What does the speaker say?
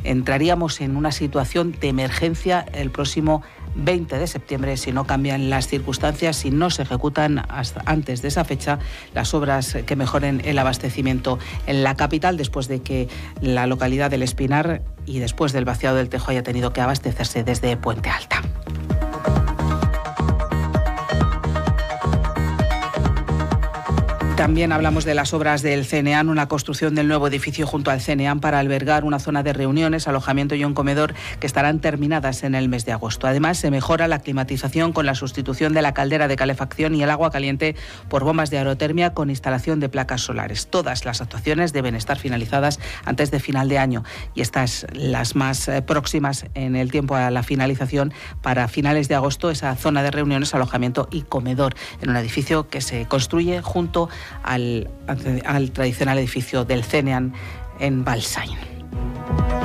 entraríamos en una situación de emergencia el próximo 20 de septiembre si no cambian las circunstancias, si no se ejecutan hasta antes de esa fecha las obras que mejoren el abastecimiento en la capital, después de que la localidad del Espinar y después del vaciado del Tejo haya tenido que abastecerse desde Puente Alta. También hablamos de las obras del CNEAN, una construcción del nuevo edificio junto al CNEAN para albergar una zona de reuniones, alojamiento y un comedor que estarán terminadas en el mes de agosto. Además, se mejora la climatización con la sustitución de la caldera de calefacción y el agua caliente por bombas de aerotermia con instalación de placas solares. Todas las actuaciones deben estar finalizadas antes de final de año y estas las más próximas en el tiempo a la finalización para finales de agosto, esa zona de reuniones, alojamiento y comedor en un edificio que se construye junto al tradicional edificio del CNEAN en Balsain.